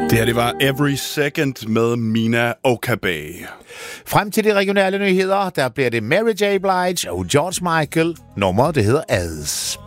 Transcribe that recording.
Det her, det var Every Second med Mina Okabe. Frem til de regionale nyheder, der bliver det Mary J. Blige og George Michael. Nummeret, det hedder As.